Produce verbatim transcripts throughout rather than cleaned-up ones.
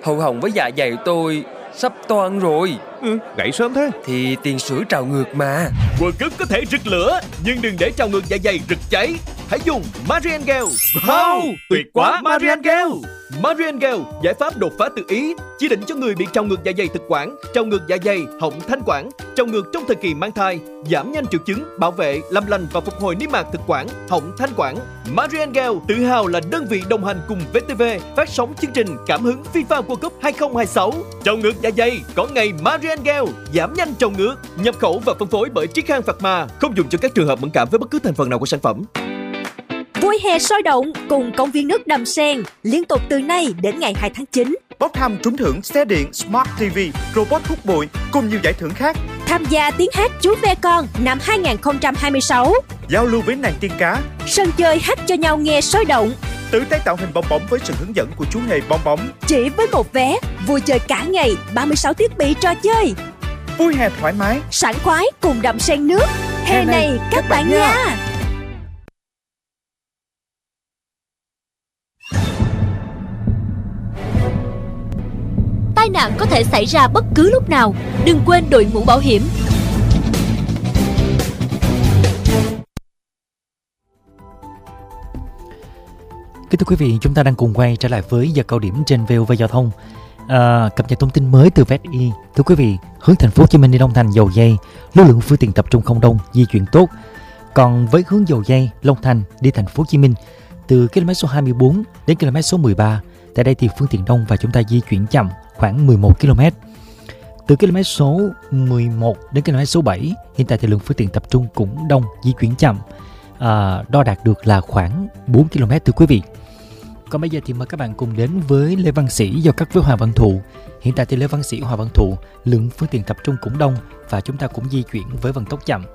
hậu họng với dạ dày tôi sắp toang rồi. Ừ, gãy sớm thế. Thì tiền sử trào ngược mà. World Cup có thể rực lửa, nhưng đừng để trào ngược dạ dày rực cháy. Hãy dùng Marian Gel. Wow, tuyệt quá Marian Gel. Marian Gel, giải pháp đột phá tự ý, chỉ định cho người bị trào ngược dạ dày thực quản, trào ngược dạ dày, họng thanh quản, trào ngược trong thời kỳ mang thai, giảm nhanh triệu chứng, bảo vệ, làm lành và phục hồi niêm mạc thực quản, họng thanh quản. Marian Gel tự hào là đơn vị đồng hành cùng vê tê vê phát sóng chương trình Cảm hứng FIFA World Cup hai không hai sáu. Trào ngược dạ dày có ngày Marian Gel, giảm nhanh trào ngược, nhập khẩu và phân phối bởi Triết Khang Pharma, không dùng cho các trường hợp mẫn cảm với bất cứ thành phần nào của sản phẩm. Vui hè sôi động cùng công viên nước Đầm Sen liên tục từ nay đến ngày hai tháng chín. Bốc thăm trúng thưởng xe điện, Smart ti vi, robot hút bụi cùng nhiều giải thưởng khác. Tham gia tiếng hát Chú Ve Con năm hai không hai sáu. Giao lưu với nàng tiên cá. Sân chơi hát cho nhau nghe sôi động. Tự tay tạo hình bong bóng với sự hướng dẫn của chú hề bong bóng. Chỉ với một vé, vui chơi cả ngày, ba mươi sáu thiết bị trò chơi. Vui hè thoải mái, sảng khoái cùng Đầm Sen nước. Hè, hè này các, các bạn nha. nha. Tai nạn có thể xảy ra bất cứ lúc nào, đừng quên đội mũ bảo hiểm. Kính thưa quý vị, chúng ta đang cùng quay trở lại với giờ cao điểm trên vê o vê Giao thông. À, cập nhật thông tin mới từ vê e tê i. Thưa quý vị, hướng thành phố Hồ Chí Minh đi Long Thành Dầu Giây, lưu lượng phương tiện tập trung không đông, di chuyển tốt. Còn với hướng Dầu Giây, Long Thành đi thành phố Hồ Chí Minh từ km số hai mươi bốn đến km số mười ba, tại đây thì phương tiện đông và chúng ta di chuyển chậm khoảng mười một ki lô mét. Từ km số mười một đến km số bảy, hiện tại thì lượng phương tiện tập trung cũng đông, di chuyển chậm. À, đo đạt được là khoảng bốn ki lô mét thưa quý vị. Còn bây giờ thì mời các bạn cùng đến với Lê Văn Sĩ giao cắt với Hoàng Văn Thụ. Hiện tại thì Lê Văn Sĩ, Hoàng Văn Thụ, lượng phương tiện tập trung cũng đông và chúng ta cũng di chuyển với vận tốc chậm.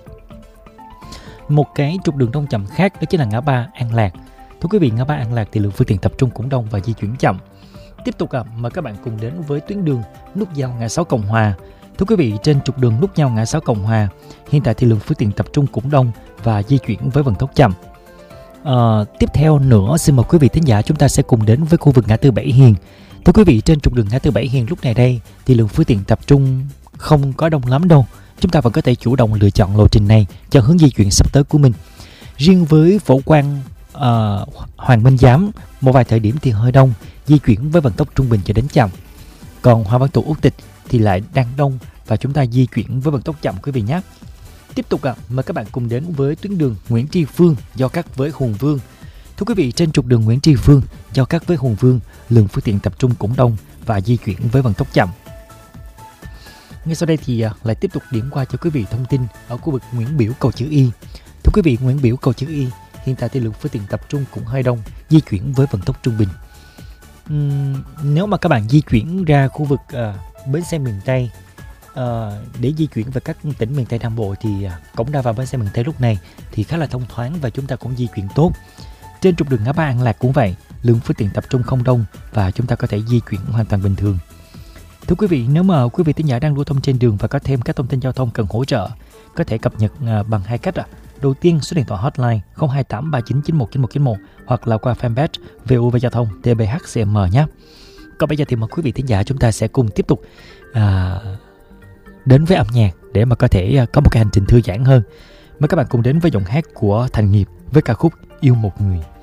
Một cái trục đường đông chậm khác đó chính là ngã ba An Lạc. Thưa quý vị, ngã ba An Lạc thì lượng phương tiện tập trung cũng đông và di chuyển chậm. Tiếp tục à, mời các bạn cùng đến với tuyến đường nút giao ngã sáu Cộng Hòa. Thưa quý vị, trên trục đường nút giao ngã sáu Cộng Hòa, hiện tại thì lượng phương tiện tập trung cũng đông và di chuyển với vận tốc chậm. À, tiếp theo nữa, xin mời quý vị thính giả chúng ta sẽ cùng đến với khu vực ngã tư Bảy Hiền. Thưa quý vị, trên trục đường ngã tư Bảy Hiền lúc này đây thì lượng phương tiện tập trung không có đông lắm đâu. Chúng ta vẫn có thể chủ động lựa chọn lộ trình này cho hướng di chuyển sắp tới của mình. Riêng với Phổ Quang, uh, Hoàng Minh Giám, một vài thời điểm thì hơi đông, di chuyển với vận tốc trung bình cho đến chậm. Còn Hoàng Văn Thụ, Út Tịch thì lại đang đông và chúng ta di chuyển với vận tốc chậm quý vị nhé. Tiếp tục à, mời các bạn cùng đến với tuyến đường Nguyễn Tri Phương giao cắt với Hùng Vương. Thưa quý vị, trên trục đường Nguyễn Tri Phương giao cắt với Hùng Vương, lượng phương tiện tập trung cũng đông và di chuyển với vận tốc chậm. Ngay sau đây thì à, lại tiếp tục điểm qua cho quý vị thông tin ở khu vực Nguyễn Biểu, Cầu Chữ Y. Thưa quý vị, Nguyễn Biểu, Cầu Chữ Y, hiện tại thì lượng phương tiện tập trung cũng hơi đông, di chuyển với vận tốc trung bình. Uhm, nếu mà các bạn di chuyển ra khu vực à, bến xe miền Tây, À, để di chuyển về các tỉnh miền Tây Nam Bộ thì à, cổng ra vào bến xe miền Tây lúc này thì khá là thông thoáng và chúng ta cũng di chuyển tốt. Trên trục đường ngã ba An Lạc cũng vậy, lượng phương tiện tập trung không đông và chúng ta có thể di chuyển hoàn toàn bình thường. Thưa quý vị, nếu mà quý vị thính giả đang lưu thông trên đường và có thêm các thông tin giao thông cần hỗ trợ, có thể cập nhật à, bằng hai cách. À. Đầu tiên, số điện thoại hotline không hai tám ba chín chín một chín một chín một hoặc là qua fanpage vê o vê Giao thông tê bê hát xê em nhé. Còn bây giờ thì mời quý vị thính giả chúng ta sẽ cùng tiếp tục à, đến với âm nhạc để mà có thể có một cái hành trình thư giãn hơn. Mời các bạn cùng đến với giọng hát của Thành Nghiệp với ca khúc Yêu Một Người.